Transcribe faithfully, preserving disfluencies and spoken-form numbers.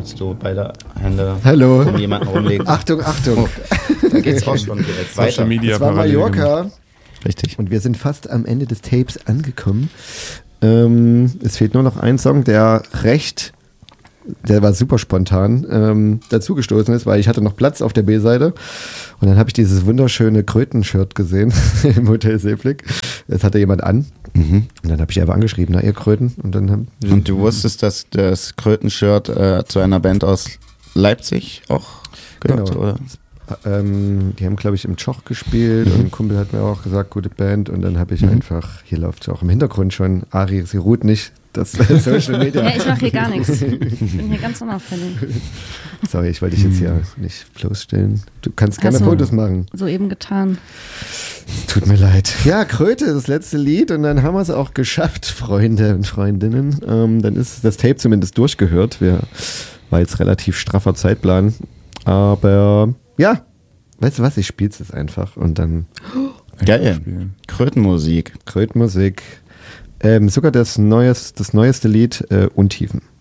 als du beide Hände Hallo. um jemanden rumlegst. Achtung, Achtung. Da geht's auch schon direkt weiter. Social Media Das war Mallorca. Richtig. Und wir sind fast am Ende des Tapes angekommen. Ähm, es fehlt nur noch ein Song, der recht, der war super spontan, ähm, dazugestoßen ist, weil ich hatte noch Platz auf der B-Seite. Und dann habe ich dieses wunderschöne Kröten-Shirt gesehen im Hotel Seeblick. Das hatte jemand an. Mhm. Und dann habe ich einfach angeschrieben, na ihr Kröten. Und dann haben Und du wusstest, dass das Kröten-Shirt äh, zu einer Band aus Leipzig auch gehört, Genau. oder? Ähm, die haben, glaube ich, im Tschoch gespielt Mhm. und ein Kumpel hat mir auch gesagt, gute Band. Und dann habe ich Mhm. einfach, hier läuft es auch im Hintergrund schon, Ari, sie ruht nicht, das Social Media. Ja, ich mache hier gar nichts. Ich bin hier ganz unauffällig. Sorry, ich wollte dich jetzt hier nicht bloßstellen. Du kannst gerne Hast du Fotos machen. Soeben getan. Tut mir leid. Ja, Kröte, das letzte Lied und dann haben wir es auch geschafft, Freunde und Freundinnen. Ähm, dann ist das Tape zumindest durchgehört. Wir, war jetzt relativ straffer Zeitplan. Aber ja, weißt du was, ich spiel's jetzt einfach und dann Geil. Krötenmusik. Krötenmusik. Ähm, sogar das, neues, das neueste Lied, äh, Untiefen.